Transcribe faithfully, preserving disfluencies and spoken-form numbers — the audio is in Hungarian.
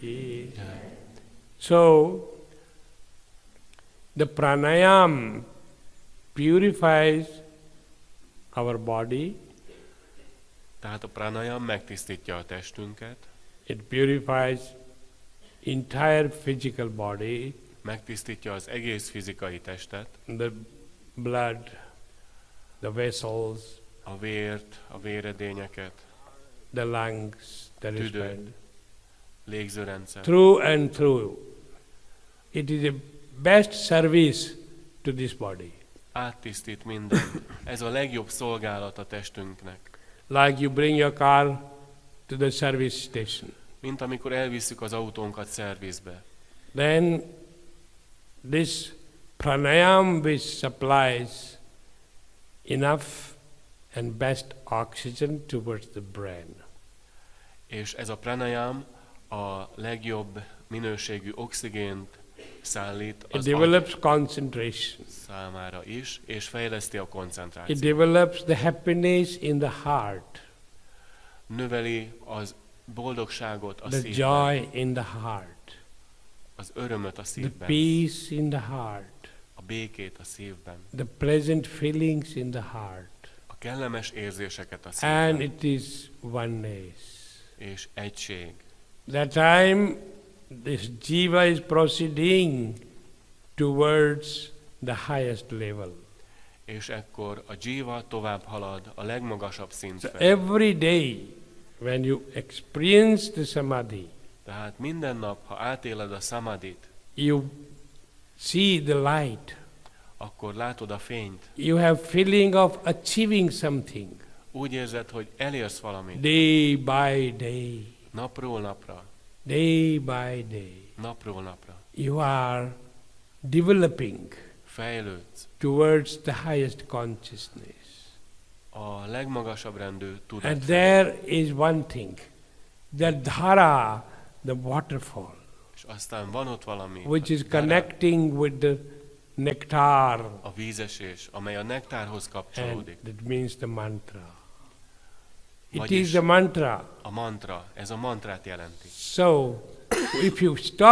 Yeah. So, the pranayam purifies our body. Tehát a pranayam megtisztítja a testünket. It purifies entire physical body. Megtisztítja az egész fizikai testet. The blood, the vessels, a vért, a véredényeket, the lungs, the tüdőt, respiratory, légzőrendszer. through and through. It is a best service to this body. Áttisztít mindent. Ez a legjobb szolgálat a testünknek. Like you bring your car to the service station. Mint amikor elvisszük az autónkat szervizbe. Then this pranayam which supplies enough and best oxygen towards the brain. És ez a pranayam a legjobb minőségű oxigént szállít It az develops agy concentration. számára is, és fejleszti a It koncentrációt. develops the happiness in the heart, Növeli az boldogságot a the szívben, joy in the heart, az örömöt a the szívben, peace in the heart, a békét a szívben, the pleasant feelings in the heart. a kellemes érzéseket a And szívben, it is oneness. és egység. That time this jiva is proceeding towards the highest level. És ekkor a jiva tovább halad a legmagasabb szint So felé. every day when you experience the samadhi, Tehát minden nap, ha átéled a samadhit, you see the light. akkor látod a fényt. You have feeling of achieving something Úgy érzed, hogy elérsz valamit. day by day, Napról napra, day by day. napról napra. You are developing Fejlődsz towards the highest consciousness. a legmagasabb rendű tudat And felé. there is one thing, that dhara, the waterfall, És aztán van ott valami, which is a dhara, connecting with the nectar, a vízesés, amely a nektárhoz and kapcsolódik. that means the mantra. It Vagyis is the mantra. a mantra, ez a mantrát jelenti. So, if you stop